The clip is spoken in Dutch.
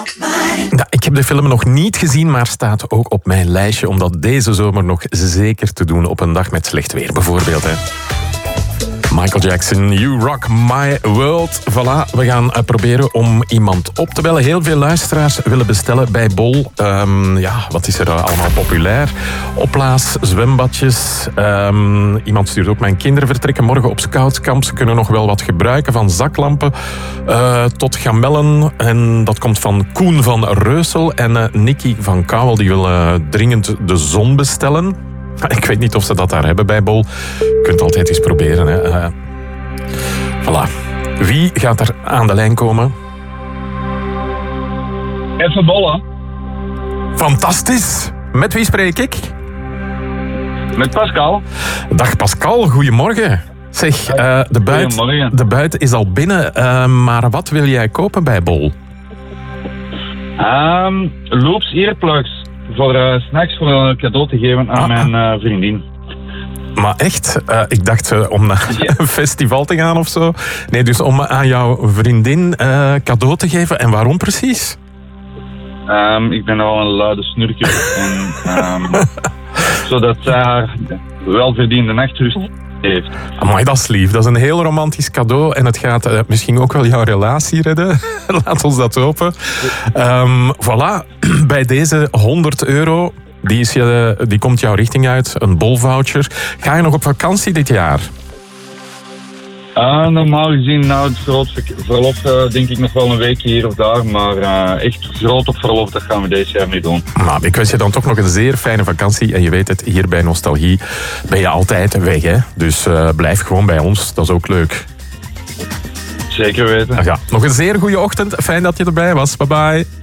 Ja, ik heb de film nog niet gezien, maar staat ook op mijn lijstje om dat deze zomer nog zeker te doen op een dag met slecht weer bijvoorbeeld. Hè. Michael Jackson, You Rock My World. Voilà, we gaan proberen om iemand op te bellen. Heel veel luisteraars willen bestellen bij Bol. Wat is er allemaal populair? Opblaas, zwembadjes. Iemand stuurt ook: mijn kinderen vertrekken morgen op scoutskamp. Ze kunnen nog wel wat gebruiken, van zaklampen tot gamellen. En dat komt van Koen van Reusel en Nicky van Kouwel. Die wil dringend de zon bestellen. Ik weet niet of ze dat daar hebben bij Bol. Je kunt altijd eens proberen. Hè. Voilà. Wie gaat er aan de lijn komen? Even Bolle. Fantastisch. Met wie spreek ik? Met Pascal. Dag Pascal, goedemorgen. Zeg, de buit is al binnen, maar wat wil jij kopen bij Bol? Loops earplugs. Voor snacks, voor een cadeau te geven aan mijn vriendin. Maar echt? Ik dacht om naar een festival te gaan of zo. Nee, dus om aan jouw vriendin cadeau te geven. En waarom precies? Ik ben al een luide snurker. Zodat zij haar welverdiende nachtrust heeft. Amai, dat is lief. Dat is een heel romantisch cadeau. En het gaat misschien ook wel jouw relatie redden. Laat ons dat hopen. Voilà, bij deze €100... Die komt jouw richting uit. Een Bol-voucher. Ga je nog op vakantie dit jaar? Normaal gezien, het verlof denk ik nog wel een week hier of daar. Maar echt groot op verlof, dat gaan we deze jaar niet doen. Nou, ik wens je dan toch nog een zeer fijne vakantie. En je weet het, hier bij Nostalgie ben je altijd weg. Hè? Dus blijf gewoon bij ons, dat is ook leuk. Zeker weten. Ja, nog een zeer goede ochtend. Fijn dat je erbij was. Bye bye.